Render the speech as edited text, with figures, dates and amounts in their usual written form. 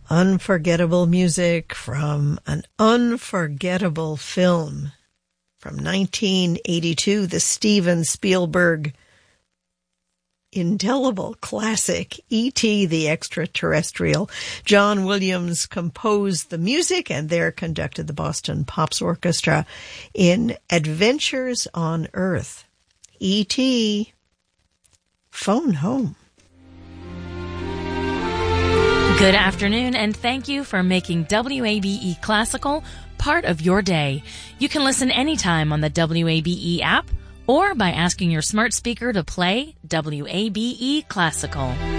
Unforgettable music from an unforgettable film from 1982, the Steven Spielberg indelible classic, E.T. the Extraterrestrial. John Williams composed the music and there conducted the Boston Pops Orchestra in Adventures on Earth. E.T. Phone Home. Good afternoon, and thank you for making WABE Classical part of your day. You can listen anytime on the WABE app or by asking your smart speaker to play WABE Classical.